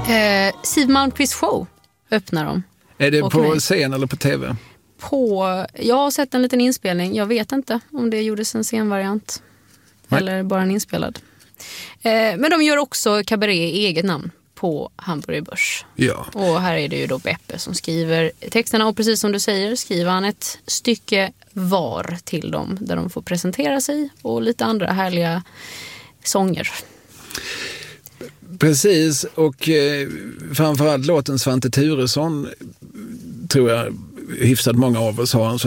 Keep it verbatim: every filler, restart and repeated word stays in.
Eh, Siw Malmkvist show öppnar de. Är det Och på nej. scen eller på tv? På, jag har sett en liten inspelning. Jag vet inte om det gjordes en scenvariant. Nej. Eller bara en inspelad. Eh, men de gör också kabaré i eget namn på Hamburger Börs. Ja. Och här är det ju då Beppe som skriver texterna. Och precis som du säger skriver han ett stycke var till dem. Där de får presentera sig och lite andra härliga sånger. Precis, och eh, framförallt låten Svante Thuresson tror jag hyfsat många av oss har en